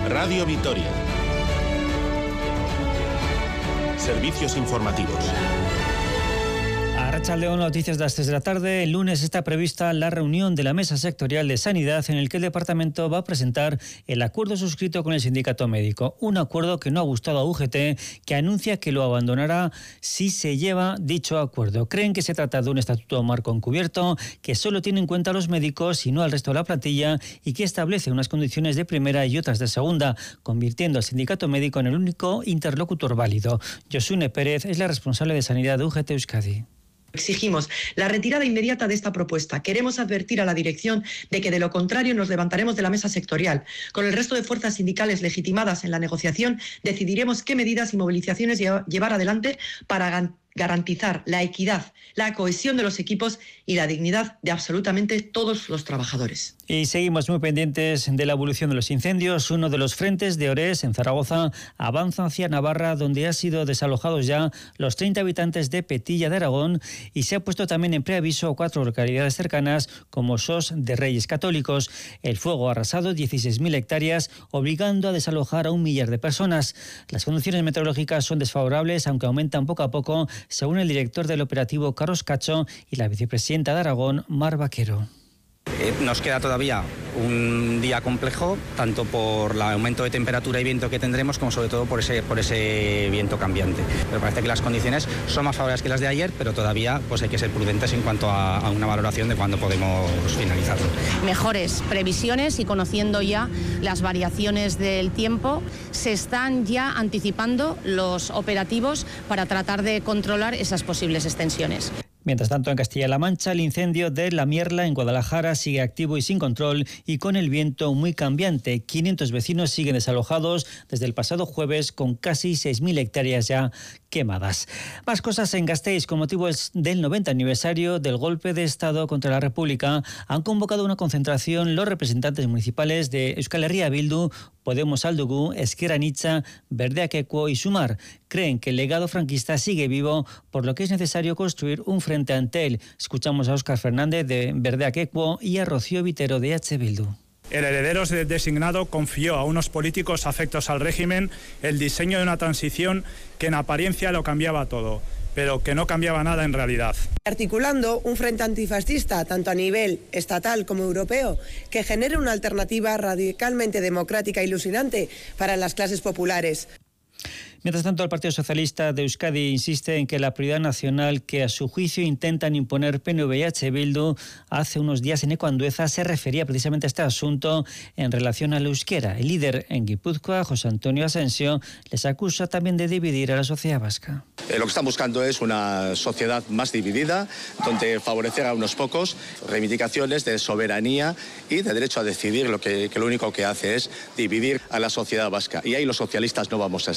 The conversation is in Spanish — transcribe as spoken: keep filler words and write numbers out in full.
Radio Vitoria. Servicios informativos. Arratsaldeon, noticias de las tres de la tarde. El lunes está prevista la reunión de la Mesa Sectorial de Sanidad en el que el departamento va a presentar el acuerdo suscrito con el sindicato médico. Un acuerdo que no ha gustado a U G T, que anuncia que lo abandonará si se lleva dicho acuerdo. Creen que se trata de un estatuto marco encubierto, que solo tiene en cuenta a los médicos y no al resto de la plantilla y que establece unas condiciones de primera y otras de segunda, convirtiendo al sindicato médico en el único interlocutor válido. Josune Pérez es la responsable de Sanidad de U G T Euskadi. Exigimos la retirada inmediata de esta propuesta. Queremos advertir a la dirección de que, de lo contrario, nos levantaremos de la mesa sectorial. Con el resto de fuerzas sindicales legitimadas en la negociación, decidiremos qué medidas y movilizaciones llevar adelante para garantizar la equidad, la cohesión de los equipos y la dignidad de absolutamente todos los trabajadores. Y seguimos muy pendientes de la evolución de los incendios. Uno de los frentes de Orés, en Zaragoza, avanza hacia Navarra, donde han sido desalojados ya los treinta habitantes de Petilla de Aragón, y se ha puesto también en preaviso cuatro localidades cercanas, como Sos de Reyes Católicos. El fuego ha arrasado dieciséis mil hectáreas, obligando a desalojar a un millar de personas. Las condiciones meteorológicas son desfavorables, aunque aumentan poco a poco, según el director del operativo, Carlos Cacho, y la vicepresidenta de Aragón, Mar Vaquero. Eh, nos queda todavía un día complejo, tanto por el aumento de temperatura y viento que tendremos, como sobre todo por ese, por ese viento cambiante. Pero parece que las condiciones son más favorables que las de ayer, pero todavía pues hay que ser prudentes en cuanto a, a una valoración de cuándo podemos finalizarlo. Mejores previsiones y conociendo ya las variaciones del tiempo, se están ya anticipando los operativos para tratar de controlar esas posibles extensiones. Mientras tanto, en Castilla-La Mancha, el incendio de La Mierla, en Guadalajara, sigue activo y sin control, y con el viento muy cambiante. quinientos vecinos siguen desalojados desde el pasado jueves, con casi seis mil hectáreas ya quemadas. Más cosas en Gasteiz. Con motivo del noventa aniversario del golpe de Estado contra la República, han convocado una concentración los representantes municipales de Euskal Herria Bildu, Podemos Aldugu, Ezker Anitza, Berdeak Equo y Sumar. Creen que el legado franquista sigue vivo, por lo que es necesario construir un frente ante él. Escuchamos a Óscar Fernández de Berdeak Equo y a Rocío Vitero de H. Bildu. El heredero designado confió a unos políticos afectos al régimen el diseño de una transición que en apariencia lo cambiaba todo, pero que no cambiaba nada en realidad. Articulando un frente antifascista, tanto a nivel estatal como europeo, que genere una alternativa radicalmente democrática e ilusionante para las clases populares. Mientras tanto, el Partido Socialista de Euskadi insiste en que la prioridad nacional que a su juicio intentan imponer P N V y H. Bildu hace unos días en Ecuandueza se refería precisamente a este asunto en relación al euskera. El líder en Guipúzcoa, José Antonio Asensio, les acusa también de dividir a la sociedad vasca. Eh, lo que están buscando es una sociedad más dividida, donde favorecer a unos pocos, reivindicaciones de soberanía y de derecho a decidir, lo que, que lo único que hace es dividir a la sociedad vasca. Y ahí los socialistas no vamos a estar.